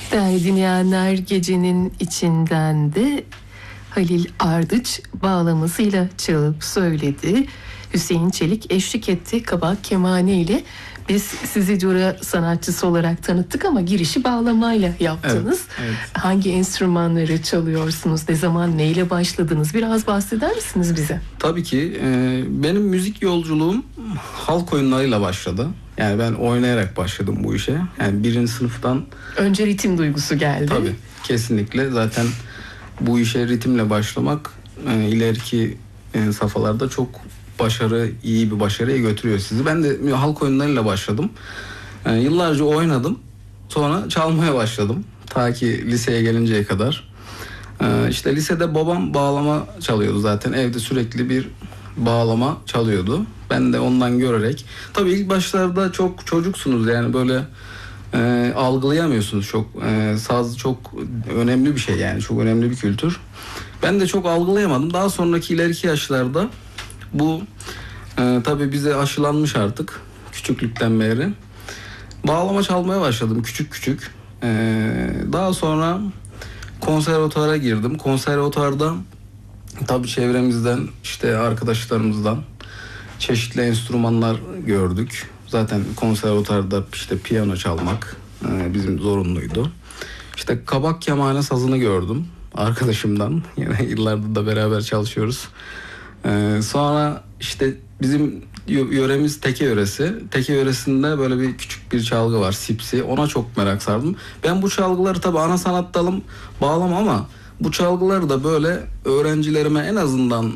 Değerli dinleyenler, gecenin içinden de Halil Ardıç bağlamasıyla çalıp söyledi. Hüseyin Çelik eşlik etti kabak kemane ile. Biz sizi cura sanatçısı olarak tanıttık ama girişi bağlamayla yaptınız. Evet. Hangi enstrümanları çalıyorsunuz? Ne zaman, neyle başladınız? Biraz bahseder misiniz bize? Tabii ki. Benim müzik yolculuğum halk oyunlarıyla başladı. Yani ben oynayarak başladım bu işe. Yani 1. sınıftan... Önce ritim duygusu geldi. Tabii, kesinlikle. Zaten bu işe ritimle başlamak ileriki safhalarda çok iyi bir başarıya götürüyor sizi. Ben de halk oyunlarıyla başladım. Yıllarca oynadım. Sonra çalmaya başladım. Ta ki liseye gelinceye kadar. İşte lisede babam bağlama çalıyordu zaten. Evde sürekli bir bağlama çalıyordu. Ben de ondan görerek. Tabii ilk başlarda çok çocuksunuz, yani böyle algılayamıyorsunuz çok. Saz çok önemli bir şey, yani çok önemli bir kültür. Ben de çok algılayamadım. Daha sonraki ileriki yaşlarda bu tabii bize aşılanmış artık küçüklükten beri. Bağlama çalmaya başladım küçük küçük. Daha sonra konservatuara girdim. Konservatuarda tabii çevremizden, işte arkadaşlarımızdan çeşitli enstrümanlar gördük. Zaten konservatuarda işte piyano çalmak bizim zorunluydu. İşte kabak kemane sazını gördüm arkadaşımdan. Yine yıllardır da beraber çalışıyoruz. Sonra işte bizim yöremiz Teke yöresi. Teke yöresinde böyle bir küçük bir çalgı var, sipsi. Ona çok merak sardım. Ben bu çalgıları tabii ana sanat dalım bağlama ama bu çalgıları da böyle öğrencilerime en azından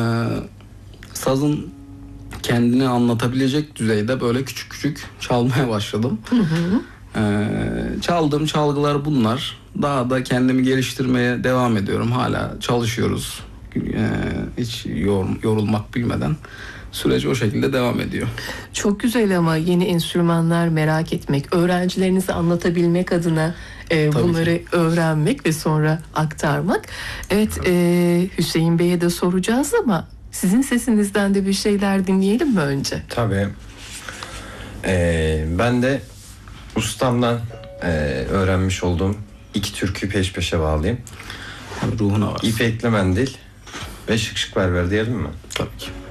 sazın kendini anlatabilecek düzeyde böyle küçük küçük çalmaya başladım. Çaldığım çalgılar bunlar. Daha da kendimi geliştirmeye devam ediyorum. Hala çalışıyoruz. Hiç yorulmak bilmeden süreç o şekilde devam ediyor. Çok güzel ama yeni enstrümanlar merak etmek, öğrencilerinize anlatabilmek adına bunları öğrenmek ve sonra aktarmak. Evet, Hüseyin Bey'e de soracağız ama sizin sesinizden de bir şeyler dinleyelim mi önce? Tabii. Ben de ustamdan öğrenmiş olduğum 2 türkü peş peşe bağlayayım. Ruhuna var. İpekli Mendil ve Şık Şık Berber diyelim mi? Tabii ki.